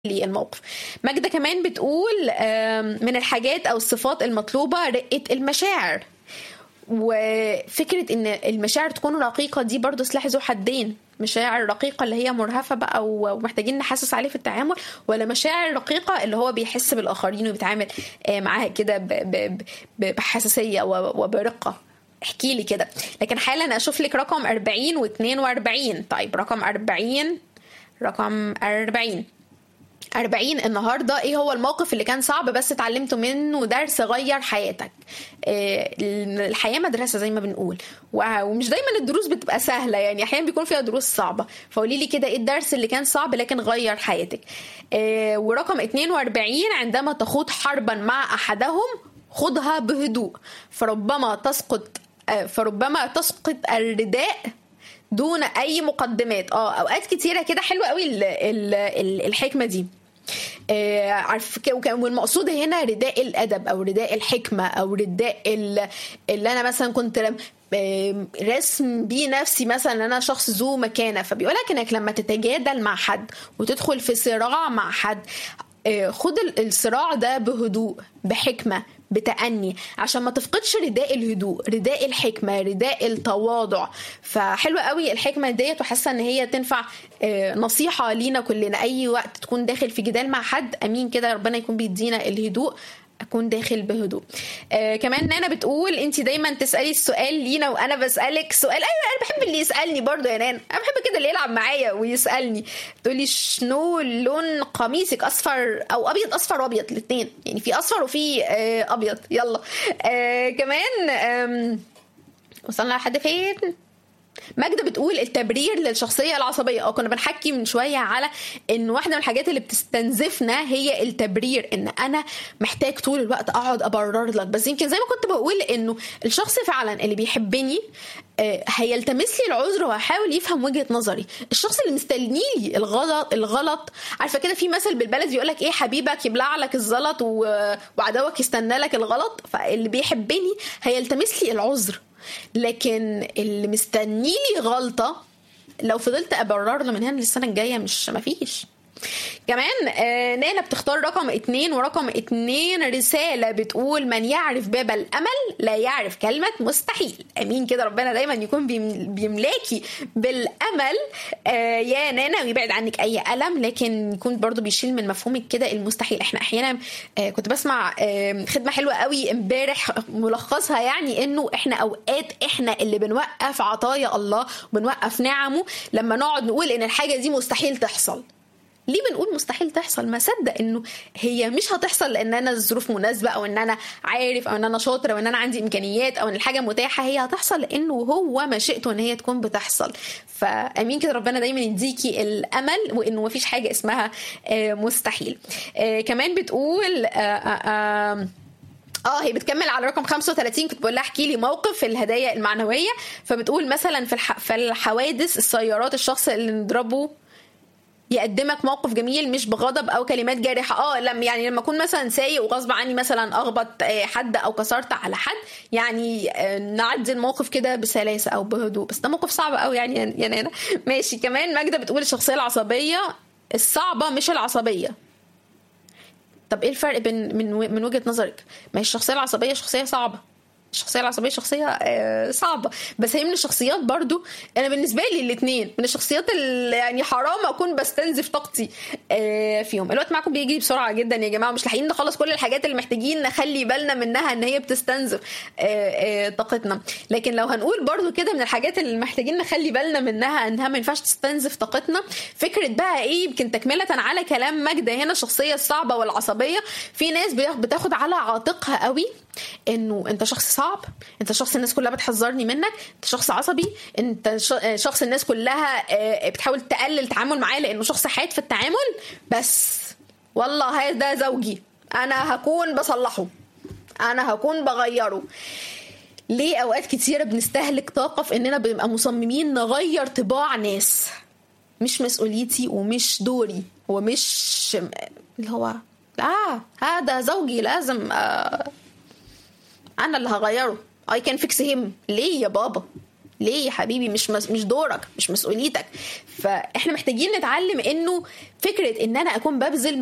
الموقف. ماجدة كمان بتقول من الحاجات أو الصفات المطلوبة رقة المشاعر، وفكرة إن المشاعر تكون رقيقة دي برضو سلاح ذو حدين. مشاعر رقيقة اللي هي مرهفة بقى ومحتاجين نحسس عليه في التعامل، ولا مشاعر رقيقة اللي هو بيحس بالآخرين وبيتعامل معاها كده بحساسية وبرقة. احكي لي كده. لكن حالا أشوف لك رقم 40 و42. طيب رقم 40 النهاردة ايه هو الموقف اللي كان صعب بس اتعلمته منه درس غير حياتك؟ الحياة مدرسة زي ما بنقول، ومش دايما الدروس بتبقى سهلة، يعني احيانا بيكون فيها دروس صعبة. فقولي لي كده ايه الدرس اللي كان صعب لكن غير حياتك؟ ورقم 42 عندما تخوض حربا مع احدهم خذها بهدوء فربما تسقط الرداء دون اي مقدمات. اوقات كتيرة كده حلوة قوي الحكمة دي. عارف، والمقصود هنا رداء الادب او رداء الحكمه او رداء اللي انا مثلا كنت رسم بيه نفسي، مثلا انا شخص ذو مكانه. فبيقولك انك لما تتجادل مع حد وتدخل في صراع مع حد، خد الصراع ده بهدوء بحكمه بتأني، عشان ما تفقدش رداء الهدوء، رداء الحكمة، رداء التواضع. فحلوة قوي الحكمة ديت، وحاسة ان هي تنفع نصيحة لينا كلنا. اي وقت تكون داخل في جدال مع حد، امين كده ربنا يكون بيدينا الهدوء، اكون داخل بهدوء. كمان نانا بتقول انتي دايما تسألي السؤال لينا وانا بسألك سؤال. ايوه انا بحب اللي يسألني برضو يا نانا، انا بحب كده اللي يلعب معايا ويسألني. تقولي شنو لون قميصك؟ اصفر او ابيض؟ اصفر وابيض الاثنين، يعني في اصفر وفي ابيض. يلا كمان وصلنا لحد فين؟ ماجدة بتقول التبرير للشخصية العصبية. كنا بنحكي من شوية على ان واحدة من الحاجات اللي بتستنزفنا هي التبرير، ان انا محتاج طول الوقت اقعد ابرر لك. بس يمكن زي ما كنت بقول انه الشخص فعلا اللي بيحبني هيلتمس لي العذر وهيحاول يفهم وجهة نظري. الشخص اللي مستني لي الغلط، عارفة كده في مثل بالبلد يقولك ايه، حبيبك يبلع لك الزلط وعدوك يستنى لك الغلط. فاللي بيحبني هيلتمس لي العذر، لكن اللي مستني لي غلطة لو فضلت أبرر له من هنا للسنة الجاية مفيش. كمان نانا بتختار رقم 2، ورقم 2 رسالة بتقول من يعرف باب الأمل لا يعرف كلمة مستحيل. أمين كده ربنا دايما يكون بيملاكي بالأمل يا نانا، ويبعد عنك أي ألم، لكن يكون برضو بيشيل من مفهومك كده المستحيل. احنا أحيانا كنت بسمع خدمة حلوة قوي امبارح ملخصها، يعني انه احنا اوقات احنا اللي بنوقف عطايا الله وبنوقف نعمه لما نقعد نقول ان الحاجة دي مستحيل تحصل. ليه بنقول مستحيل تحصل؟ ما صدق انه هي مش هتحصل لان انا الظروف مناسبه، او ان انا عارف، او ان انا شاطر، او ان انا عندي امكانيات، او ان الحاجه متاحه. هي هتحصل لانه هو مشيئته ان هي تكون بتحصل. فامين كده ربنا دايما يديكي الامل، وانه مفيش حاجه اسمها مستحيل. كمان بتقول هي بتكمل على رقم 35. كنت بقول لها احكي لي موقف في الهدايا المعنويه. فبتقول مثلا في الحوادث السيارات، الشخص اللي نضربه يقدمك موقف جميل مش بغضب او كلمات جارحه. لما اكون مثلا سايق وغصب عني مثلا اخبط حد او كسرت على حد، يعني نعدي الموقف كده بسلاسه او بهدوء. بس ده موقف صعب قوي يعني يا نانا. ماشي. كمان ماجدة بتقول الشخصيه العصبيه الصعبه مش العصبيه. طب ايه الفرق بين من وجهه نظرك؟ ما هي الشخصيه العصبيه شخصيه صعبه، الشخصيه العصبيه شخصيه صعبه، بس هي من الشخصيات برضو. انا بالنسبه لي الاثنين من الشخصيات اللي يعني حرام اكون بستنزف طاقتي فيهم. الوقت معكم بيجي بسرعه جدا يا جماعه، مش لاحقين نخلص كل الحاجات اللي محتاجين نخلي بالنا منها ان هي بتستنزف طاقتنا. لكن لو هنقول برضو كده من الحاجات اللي محتاجين نخلي بالنا منها انها ما ينفعش تستنزف طاقتنا، فكره بقى ايه، يمكن تكمله على كلام ماجدة هنا، الشخصيه الصعبه والعصبيه. في ناس بتاخد على عاتقها قوي انه انت شخص صعب، انت شخص الناس كلها بتحذرني منك، انت شخص عصبي، انت شخص الناس كلها بتحاول تقلل تعامل معاه لانه شخص حاد في التعامل. بس والله هذا زوجي، انا هكون بصلحه، انا هكون بغيره. ليه اوقات كتيرة بنستهلك طاقة في اننا بنبقى مصممين نغير طباع ناس؟ مش مسؤوليتي ومش دوري ومش اللي هو هذا زوجي لازم انا اللي هغيره. I can fix him. ليه يا بابا؟ ليه يا حبيبي؟ مش دورك، مش مسؤوليتك. فاحنا محتاجين نتعلم انه فكره ان انا اكون ببذل